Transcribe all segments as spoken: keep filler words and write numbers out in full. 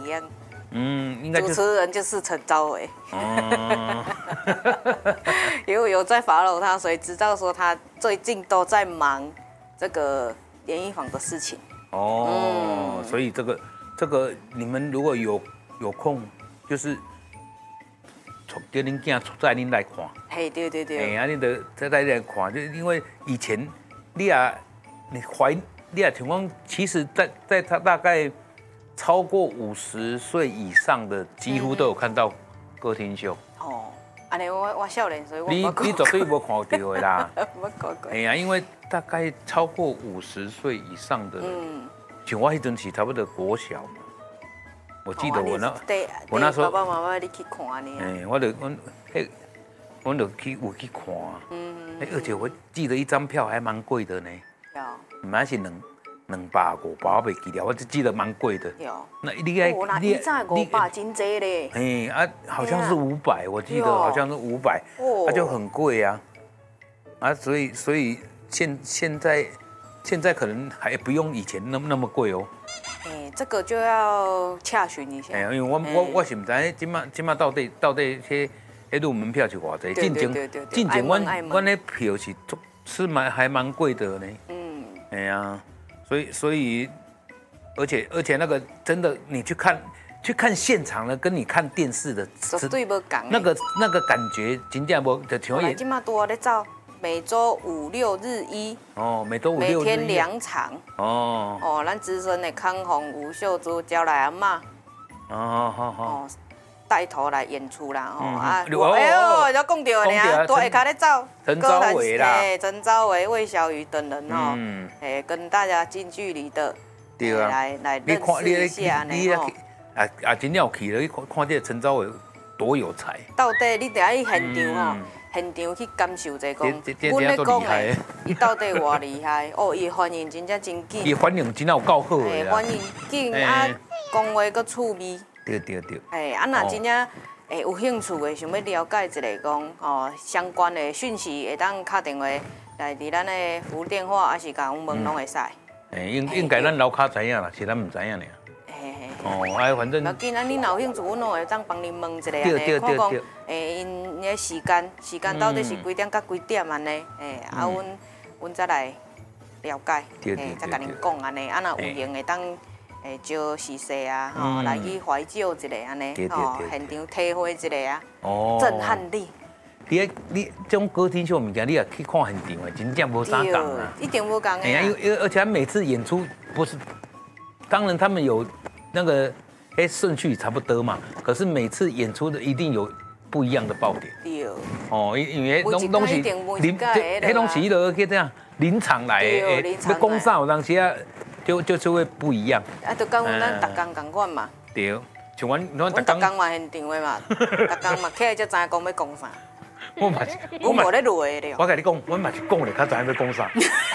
样。 嗯，应该主持人就是陈昭伟。 哦， 因为有在 follow 他，所以知道说他最近都在忙这个联谊坊的事情。 哦， 嗯、 所以这个这个你们如果有有空，就是叫恁囝出载恁来看。 嘿，对对对。 哎呀，你得再再来看，就因为以前你啊，你怀你啊情况，其实在在他大概超过五十岁以上的，几乎都有看到歌厅秀。 哦，安尼我我少年，所以我你你绝对无看到的啦。 我看过。 哎呀，因为大概超过五十岁以上的人，嗯，像我迄阵是差不多国小嘛，我记得我那我那时候爸爸妈妈你去看呢。 哎，我就我嘿，我就去有去看。嗯。而且我记得一张票还蛮贵的呢。 有。 蛮是两两百五百，我袂记了，我就记得蛮贵的。 有。 那你爱你以前五百真济嘞。 哎啊，好像是五百，我记得好像是五百，那就很贵啊。啊，所以所以现现在现在可能还不用以前那么那么贵哦。 哎，这个就要洽询一下。 哎，因为我我我是唔知，今麦今麦到底到底迄迄入门票是偌济？进前进前，阮阮那票是是蛮还蛮贵的呢。嗯。哎呀，所以所以，而且而且那个真的，你去看去看现场的，跟你看电视的， 绝对无共。 那个那个感觉，真正无就像也。今麦多咧走。每周五六日一哦，每周五六日一每天两场哦哦，咱资深的康宏、吴秀珠、焦来阿嬷哦好好哦带头来演出啦哦啊，哎呦，要讲到呢，多下卡咧走， 陈昭伟啦， 哎，陈昭伟、魏小雨等人哦，嗯，哎，跟大家近距离的对啊，来来认识一下呢哦， 啊啊，真正有去了，你看看这陈昭伟多有才， 到底你得去现场哦。现场去感受一下，讲，阮咧讲的，伊到底偌厉害？哦，伊反应真正真紧。 伊反应真正有够好的啦。 反应紧啊，讲话阁趣味。 对对对。 哎，啊，若真正诶有兴趣的，想要了解一下讲哦相关的讯息，会当敲电话来伫咱的服务电话，还是甲阮问拢会使。 哎，应应该咱楼骹知影啦，是咱唔知影尔。哦，哎，反正。 要紧啊，你若有兴趣，阮拢会当帮你问一下安尼，看讲，诶，因个时间，时间到底是几点到几点安尼？诶，啊，阮阮再来了解，诶，再甲恁讲安尼，啊，若有闲会当诶招时势啊，吼，来去怀旧一下安尼，吼，现场体会一下啊，震撼力。 你你这种歌厅秀物件，你也去看现场的，真正无啥共啊， 一定无共的。 哎呀，因为而且每次演出不是，当然他们有。那个哎顺序差不多嘛，可是每次演出的一定有不一样的爆点。对。哦，因为东东西临黑东西都去这样临场来的，要讲啥有当时啊，就就是会不一样。 啊，就讲咱逐工共款嘛。 对，像阮阮逐工嘛现场的嘛，逐工嘛起来才知影讲要讲啥。 我嘛是， 我无咧落的了。 我甲你讲，我嘛是讲咧，较知影要讲啥。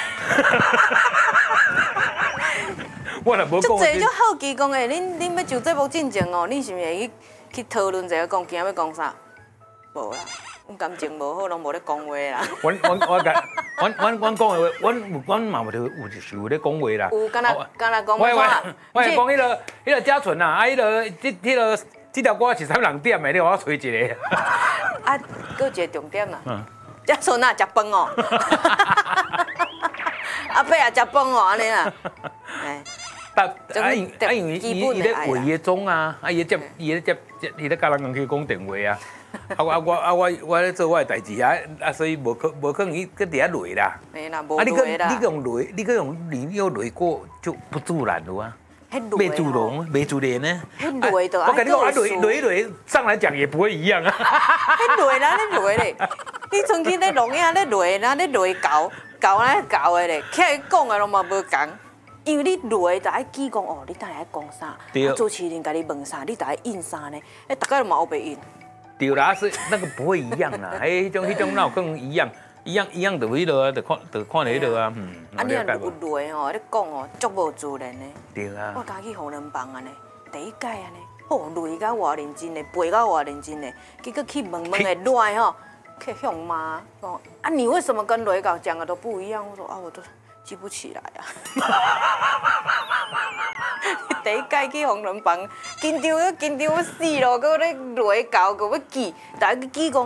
我若无讲， 就这就好奇讲诶，恁恁要就节目进前哦，恁是毋是会去去讨论一下，讲今仔要讲啥？无啦，阮感情无好，拢无咧讲话啦。 阮阮我甲阮阮阮讲诶话，阮阮嘛有有是有咧讲话啦。 有，敢若敢若讲我我我讲迄个迄个嘉纯啊，啊，迄个即迄个即条歌是啥人点诶？你我找一个。 啊，搁一个重点啦。嗯。嘉纯啊，食饭哦。阿伯也食饭哦，安尼啦。哎。 但啊因啊因为伊伊咧会业中啊，啊伊接伊咧接伊咧甲人讲去讲电话啊，啊我啊我啊我我咧做我诶代志啊，啊所以无可无可能伊搁伫遐累啦。 没啦，无累啦。 啊你搁你搁用累，你搁用你有累过就不自然了啊。没主动，没主动呢。 累的， 我跟你讲啊，累累累上来讲也不会一样啊。 你累啦，你累咧，你曾经咧录影咧累啦，咧累搞搞咧搞的咧，起来讲的拢嘛无共。因为你累就爱记讲哦，你等下爱讲啥？对。主持人甲你问啥，你就爱应啥呢？哎，大家都嘛学袂应。 对啦，是那个不会一样啦，哎，迄种迄种哪有可能一样？一样一样就迄落啊，就看就看迄落啊，嗯。 啊，你若有累吼，你讲哦，足无自然的。 对啊。 我家去互人帮安尼，第一届安尼，哦，累甲偌认真的，背甲偌认真的，结果去问问的赖吼，去向骂讲啊，你为什么跟雷稿讲的都不一样？我说啊，我都。记不起来啊！ 第一届去红人房，紧张个紧张要死咯，搁咧落搞，搁要记，大家去记讲。